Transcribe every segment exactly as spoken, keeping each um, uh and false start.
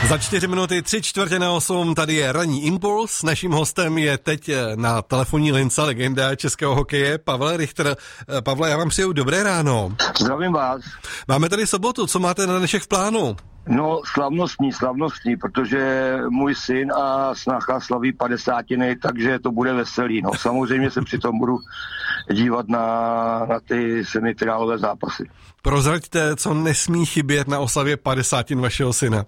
Za čtyři minuty, tři čtvrtě na osm, tady je ranní impuls. Naším hostem je teď na telefonní lince legenda českého hokeje Pavel Richter. Pavle, já vám přeju dobré ráno. Zdravím vás. Máme tady sobotu, co máte na dnešek v plánu? No, slavnostní, slavnostní, protože můj syn a snacha slaví padesátiny, takže to bude veselý. No, samozřejmě se přitom budu dívat na, na ty semifinálové zápasy. Prozraďte, co nesmí chybět na oslavě padesátin vašeho syna.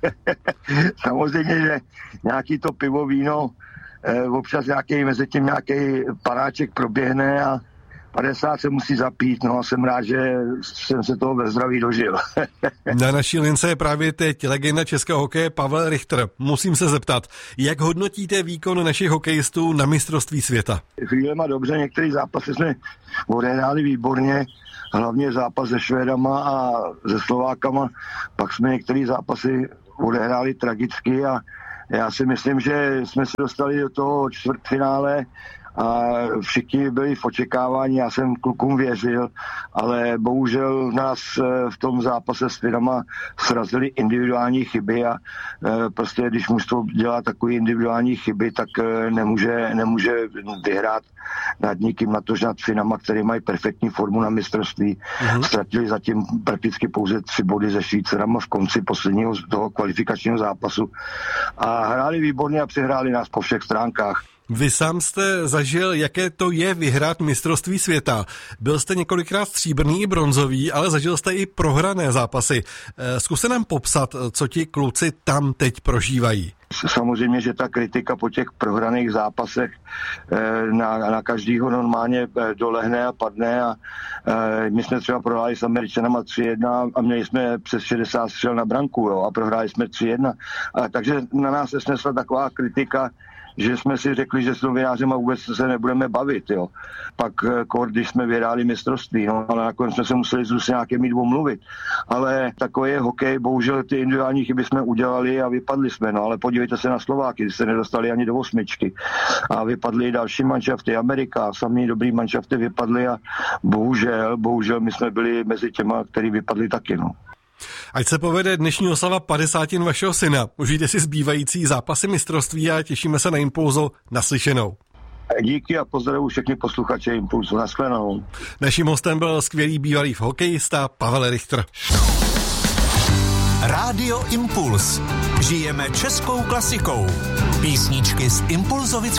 Samozřejmě, že nějaký to pivo, víno, eh, občas nějaký, mezi tím nějaký panáček proběhne a padesát se musí zapít, no a jsem rád, že jsem se toho ve zdraví dožil. Na naší lince je právě teď legenda českého hokeje Pavel Richter. Musím se zeptat, jak hodnotíte výkon našich hokejistů na mistrovství světa? Chvílema dobře, některé zápasy jsme odehráli výborně, hlavně zápas se Švédama a se Slovákama, pak jsme některé zápasy odehráli tragicky a já si myslím, že jsme se dostali do toho čtvrtfinále a všichni byli v očekávání, já jsem klukům věřil, ale bohužel nás v tom zápase s Finama srazily individuální chyby a prostě když mužstvo dělá takové individuální chyby, tak nemůže, nemůže vyhrát nad nikým, na to, že nad Finama, který mají perfektní formu na mistrovství. Uh-huh. Ztratili zatím prakticky pouze tři body ze Švýcarama v konci posledního toho kvalifikačního zápasu a hráli výborně a přehráli nás po všech stránkách. Vy sám jste zažil, jaké to je vyhrát mistrovství světa. Byl jste několikrát stříbrný i bronzový, ale zažil jste i prohrané zápasy. Zkuste nám popsat, co ti kluci tam teď prožívají. Samozřejmě, že ta kritika po těch prohraných zápasech na, na každýho normálně dolehne a padne a my jsme třeba prohráli s Američanama tři jedna a měli jsme přes šedesát střel na branku, jo, a prohráli jsme tři jedna. A takže na nás se snesla taková kritika, že jsme si řekli, že s novinářema vůbec se nebudeme bavit, jo. Pak kor, když jsme vyhráli mistrovství, no, ale nakonec jsme se museli s nějakými dvou mluvit. Ale takový je hokej, bohužel ty individuální chyby jsme udělali a vypadli jsme, no, ale podívejte se na Slováky, ty se nedostali ani do osmičky. A vypadly i další manšafty, Amerika, samý dobrý manšafty vypadly a bohužel, bohužel my jsme byli mezi těma, který vypadli taky, no. Ať se povede dnešní oslava padesátin vašeho syna. Užijte si zbývající zápasy mistrovství a těšíme se na Impulzu. Naslyšenou. Díky a pozdravuji všechny posluchače Impulzu. Naschledanou. Naším hostem byl skvělý bývalý hokejista Pavel Richter. Rádio Impuls. Žijeme českou klasikou. Písničky z Impulzovic